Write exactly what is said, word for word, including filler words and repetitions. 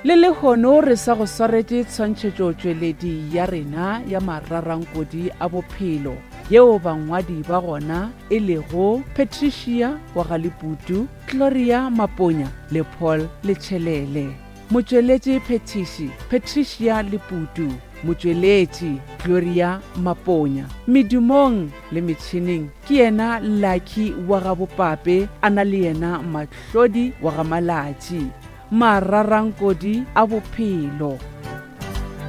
le le hono re sa go swaretse tshwantšhetšotšweledi ya rena ya mararankodi a bophelo yeo bangwadi ba gona e lego Patricia Wagaliputu, Gloria Maponya le Paul Letšhelele. Motšweletši phetiši Patricia Leputu, motšweletši Gloria Maponya. Medumong le metšhineng ke yena Lucky wa gabopape a na le yena Mahlodi wa ga Malatši. Mararankodi a bophelo.